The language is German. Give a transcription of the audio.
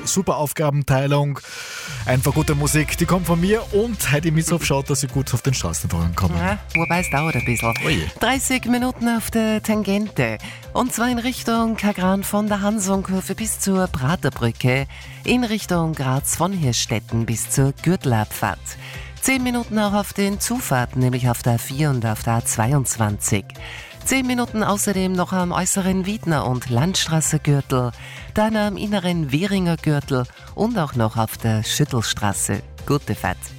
super Aufgabenteilung, einfach gute Musik, die kommt von mir und heute mit drauf schaut, dass ich gut auf den Straßen vorankomme. Ja, wobei es dauert ein bisschen. Oje. 30 Minuten auf der Tangente. Und zwar in Richtung Kagran von der Hansungkurve bis zur Praterbrücke, in Richtung Graz von Hirstetten bis zur Gürtelabfahrt. 10 Minuten auch auf den Zufahrten, nämlich auf der A4 und auf der A22. 10 Minuten außerdem noch am äußeren Wiedner- und Landstraße-Gürtel, dann am inneren Währinger Gürtel und auch noch auf der Schüttelstraße. Gute Fahrt.